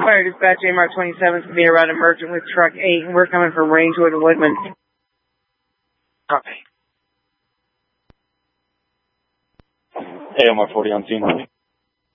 Fire Dispatch, AMARC 27 to be around Emergent with Truck 8, and we're coming from Rangewood and Woodman. Copy. AMR 40 on scene.